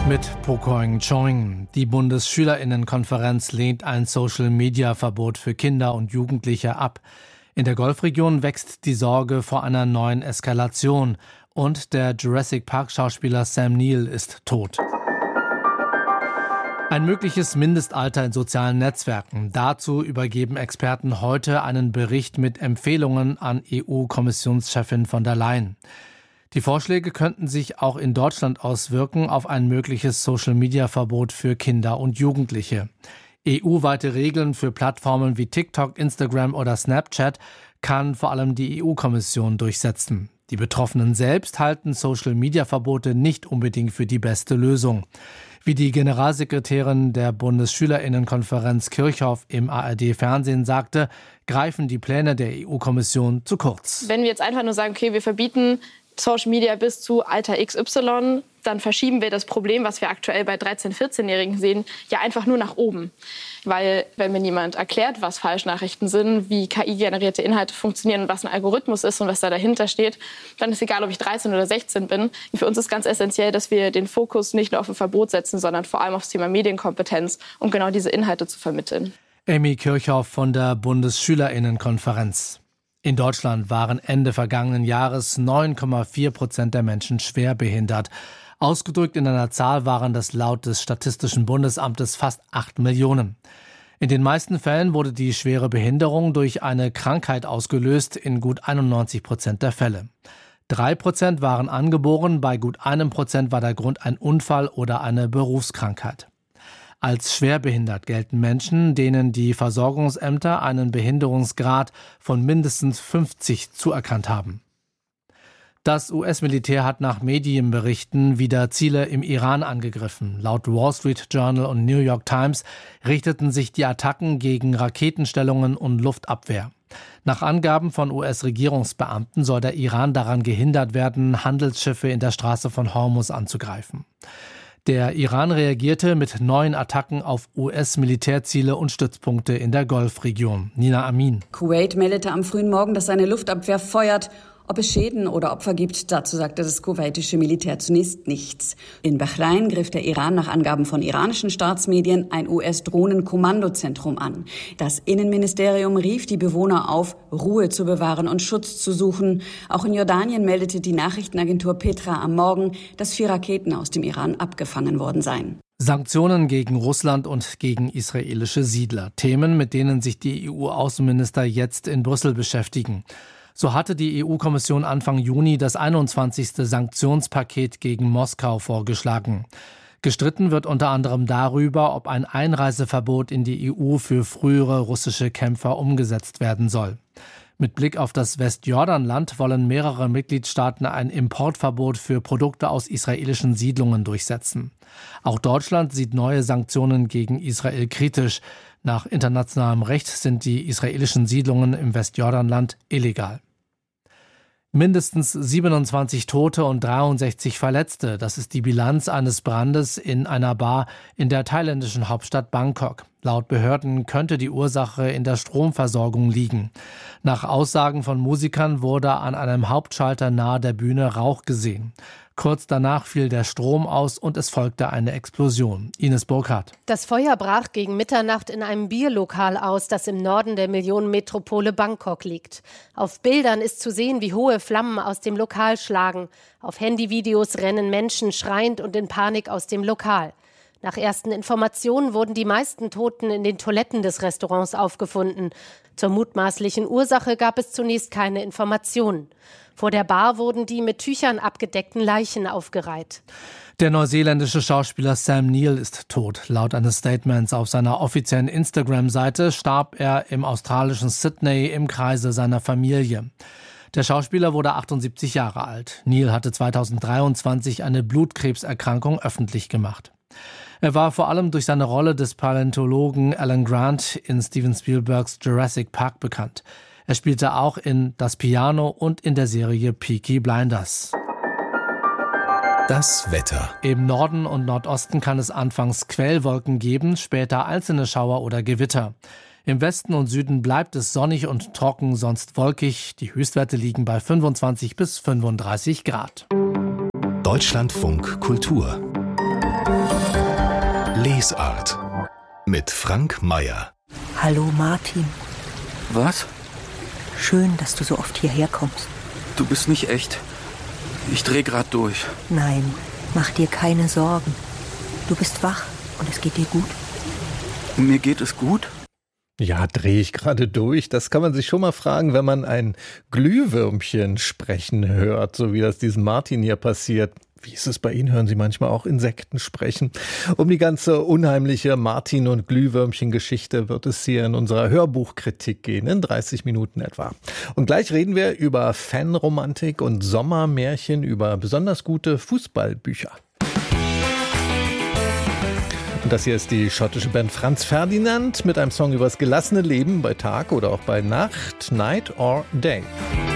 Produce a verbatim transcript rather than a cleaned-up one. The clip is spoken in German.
Mit Pokoing Choing. Die Bundesschülerinnenkonferenz lehnt ein Social-Media-Verbot für Kinder und Jugendliche ab. In der Golfregion wächst die Sorge vor einer neuen Eskalation. Und der Jurassic Park-Schauspieler Sam Neill ist tot. Ein mögliches Mindestalter in sozialen Netzwerken. Dazu übergeben Experten heute einen Bericht mit Empfehlungen an E U-Kommissionschefin von der Leyen. Die Vorschläge könnten sich auch in Deutschland auswirken auf ein mögliches Social-Media-Verbot für Kinder und Jugendliche. E U-weite Regeln für Plattformen wie TikTok, Instagram oder Snapchat kann vor allem die E U-Kommission durchsetzen. Die Betroffenen selbst halten Social-Media-Verbote nicht unbedingt für die beste Lösung. Wie die Generalsekretärin der Bundesschülerinnenkonferenz Kirchhoff im A R D-Fernsehen sagte, greifen die Pläne der E U-Kommission zu kurz. Wenn wir jetzt einfach nur sagen, okay, wir verbieten Social Media bis zu Alter X Y, dann verschieben wir das Problem, was wir aktuell bei dreizehn-, vierzehnjährigen sehen, ja einfach nur nach oben. Weil wenn mir niemand erklärt, was Falschnachrichten sind, wie K I-generierte Inhalte funktionieren und was ein Algorithmus ist und was da dahinter steht, dann ist egal, ob ich dreizehn oder sechzehn bin. Für uns ist ganz essentiell, dass wir den Fokus nicht nur auf ein Verbot setzen, sondern vor allem aufs Thema Medienkompetenz, um genau diese Inhalte zu vermitteln. Amy Kirchhoff von der Bundesschülerinnenkonferenz. In Deutschland waren Ende vergangenen Jahres neun Komma vier Prozent der Menschen schwerbehindert. Ausgedrückt in einer Zahl waren das laut des Statistischen Bundesamtes fast acht Millionen. In den meisten Fällen wurde die schwere Behinderung durch eine Krankheit ausgelöst, in gut einundneunzig Prozent der Fälle. Drei Prozent waren angeboren, bei gut einem Prozent war der Grund ein Unfall oder eine Berufskrankheit. Als schwerbehindert gelten Menschen, denen die Versorgungsämter einen Behinderungsgrad von mindestens fünfzig zuerkannt haben. Das U S-Militär hat nach Medienberichten wieder Ziele im Iran angegriffen. Laut Wall Street Journal und New York Times richteten sich die Attacken gegen Raketenstellungen und Luftabwehr. Nach Angaben von U S-Regierungsbeamten soll der Iran daran gehindert werden, Handelsschiffe in der Straße von Hormuz anzugreifen. Der Iran reagierte mit neuen Attacken auf U S-Militärziele und Stützpunkte in der Golfregion. Nina Amin. Kuwait meldete am frühen Morgen, dass seine Luftabwehr feuert. Ob es Schäden oder Opfer gibt, dazu sagte das kuwaitische Militär zunächst nichts. In Bahrain griff der Iran nach Angaben von iranischen Staatsmedien ein U S-Drohnenkommandozentrum an. Das Innenministerium rief die Bewohner auf, Ruhe zu bewahren und Schutz zu suchen. Auch in Jordanien meldete die Nachrichtenagentur Petra am Morgen, dass vier Raketen aus dem Iran abgefangen worden seien. Sanktionen gegen Russland und gegen israelische Siedler. Themen, mit denen sich die E U-Außenminister jetzt in Brüssel beschäftigen. So hatte die E U-Kommission Anfang Juni das einundzwanzigste Sanktionspaket gegen Moskau vorgeschlagen. Gestritten wird unter anderem darüber, ob ein Einreiseverbot in die E U für frühere russische Kämpfer umgesetzt werden soll. Mit Blick auf das Westjordanland wollen mehrere Mitgliedstaaten ein Importverbot für Produkte aus israelischen Siedlungen durchsetzen. Auch Deutschland sieht neue Sanktionen gegen Israel kritisch. Nach internationalem Recht sind die israelischen Siedlungen im Westjordanland illegal. Mindestens siebenundzwanzig Tote und dreiundsechzig Verletzte. Das ist die Bilanz eines Brandes in einer Bar in der thailändischen Hauptstadt Bangkok. Laut Behörden könnte die Ursache in der Stromversorgung liegen. Nach Aussagen von Musikern wurde an einem Hauptschalter nahe der Bühne Rauch gesehen. Kurz danach fiel der Strom aus und es folgte eine Explosion. Ines Burkhardt. Das Feuer brach gegen Mitternacht in einem Bierlokal aus, das im Norden der Millionenmetropole Bangkok liegt. Auf Bildern ist zu sehen, wie hohe Flammen aus dem Lokal schlagen. Auf Handyvideos rennen Menschen schreiend und in Panik aus dem Lokal. Nach ersten Informationen wurden die meisten Toten in den Toiletten des Restaurants aufgefunden. Zur mutmaßlichen Ursache gab es zunächst keine Informationen. Vor der Bar wurden die mit Tüchern abgedeckten Leichen aufgereiht. Der neuseeländische Schauspieler Sam Neill ist tot. Laut eines Statements auf seiner offiziellen Instagram-Seite starb er im australischen Sydney im Kreise seiner Familie. Der Schauspieler wurde achtundsiebzig Jahre alt. Neill hatte zweitausenddreiundzwanzig eine Blutkrebserkrankung öffentlich gemacht. Er war vor allem durch seine Rolle des Paläontologen Alan Grant in Steven Spielbergs Jurassic Park bekannt. Er spielte auch in Das Piano und in der Serie Peaky Blinders. Das Wetter. Im Norden und Nordosten kann es anfangs Quellwolken geben, später einzelne Schauer oder Gewitter. Im Westen und Süden bleibt es sonnig und trocken, sonst wolkig. Die Höchstwerte liegen bei fünfundzwanzig bis fünfunddreißig Grad. Deutschlandfunk Kultur Lesart mit Frank Mayer. Hallo Martin. Was? Schön, dass du so oft hierher kommst. Du bist nicht echt. Ich dreh grad durch. Nein, mach dir keine Sorgen. Du bist wach und es geht dir gut. Mir geht es gut? Ja, drehe ich gerade durch? Das kann man sich schon mal fragen, wenn man ein Glühwürmchen sprechen hört, so wie das diesem Martin hier passiert. Wie ist es bei Ihnen? Hören Sie manchmal auch Insekten sprechen? Um die ganze unheimliche Martin- und Glühwürmchen-Geschichte wird es hier in unserer Hörbuchkritik gehen, in dreißig Minuten etwa. Und gleich reden wir über Fanromantik und Sommermärchen, über besonders gute Fußballbücher. Und das hier ist die schottische Band Franz Ferdinand mit einem Song über das gelassene Leben bei Tag oder auch bei Nacht, Night or Day.